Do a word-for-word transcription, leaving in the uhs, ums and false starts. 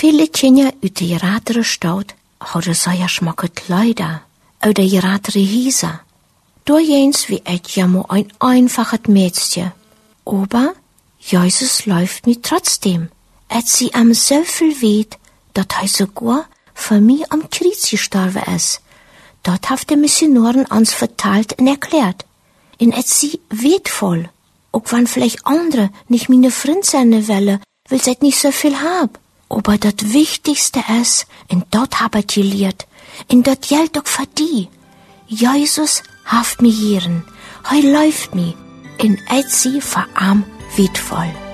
Viele Kinder uit de ratere stad hadden zeer schmakke Kleider uit de ratere Häuser. Durchjens wie et ja nur ein einfaches Mädchen. Aber Jesus läuft mir trotzdem. Et sie am so viel weht, dat er sogar für mich am Kreuz gestorben ist. Dort hat der Missionoren uns verteilt und erklärt. Und et sie wertvoll. Auch wenn vielleicht andere nicht meine Freund sein wollen, weil sie nicht so viel haben. Aber das Wichtigste ist, und dort hab ich gelehrt, und dort gilt auch für die. Jesus haft mir Herren, er läuft mir, und et sie für am wertvoll.